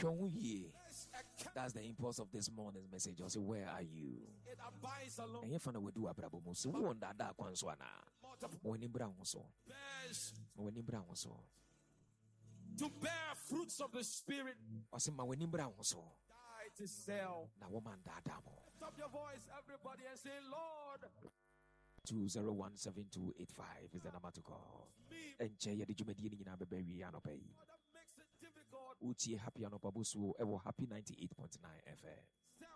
That's the impulse of this morning's message. I'll say, where are you? It abides alone. And if I would do a brabo, so who on that Quanswana? When in brown so. When in brown so. To bear fruits of the Spirit. I say, my when in brown so. Die to sell. Now, woman, that damo. Stop your voice, everybody, and say, Lord. 2017285 is the number to call. And Jay, did you make any number baby? I pay. Makes it difficult. Uchi happy on Pabusu, ever happy 98.9 FM.